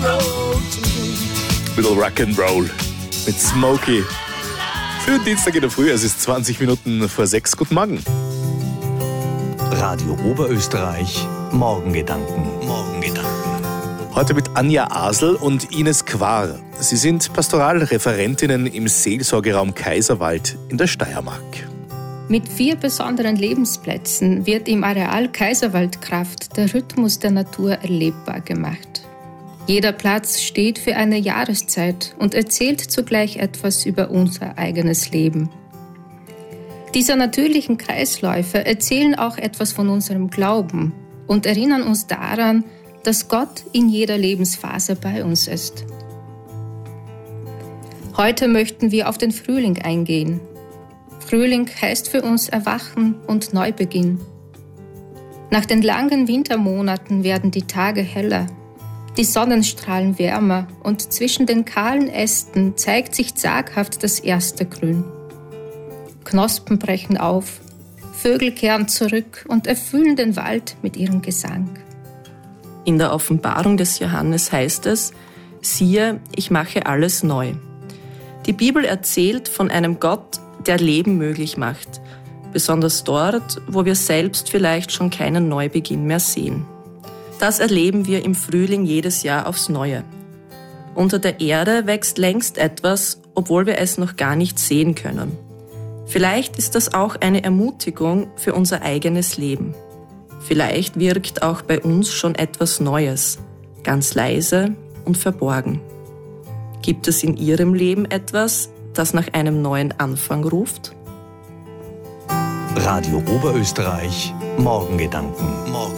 Little Rock'n'Roll mit Smokey. Für Dienstag in der Früh, es ist 20 Minuten vor 6. Guten Morgen. Radio Oberösterreich, Morgengedanken. Heute mit Anja Asel und Ines Quar. Sie sind Pastoralreferentinnen im Seelsorgeraum Kaiserwald in der Steiermark. Mit 4 besonderen Lebensplätzen wird im Areal Kaiserwaldkraft der Rhythmus der Natur erlebbar gemacht. Jeder Platz steht für eine Jahreszeit und erzählt zugleich etwas über unser eigenes Leben. Diese natürlichen Kreisläufe erzählen auch etwas von unserem Glauben und erinnern uns daran, dass Gott in jeder Lebensphase bei uns ist. Heute möchten wir auf den Frühling eingehen. Frühling heißt für uns Erwachen und Neubeginn. Nach den langen Wintermonaten werden die Tage heller, die Sonnenstrahlen wärmer und zwischen den kahlen Ästen zeigt sich zaghaft das erste Grün. Knospen brechen auf, Vögel kehren zurück und erfüllen den Wald mit ihrem Gesang. In der Offenbarung des Johannes heißt es: Siehe, ich mache alles neu. Die Bibel erzählt von einem Gott, der Leben möglich macht, besonders dort, wo wir selbst vielleicht schon keinen Neubeginn mehr sehen. Das erleben wir im Frühling jedes Jahr aufs Neue. Unter der Erde wächst längst etwas, obwohl wir es noch gar nicht sehen können. Vielleicht ist das auch eine Ermutigung für unser eigenes Leben. Vielleicht wirkt auch bei uns schon etwas Neues, ganz leise und verborgen. Gibt es in Ihrem Leben etwas, das nach einem neuen Anfang ruft? Radio Oberösterreich, Morgengedanken.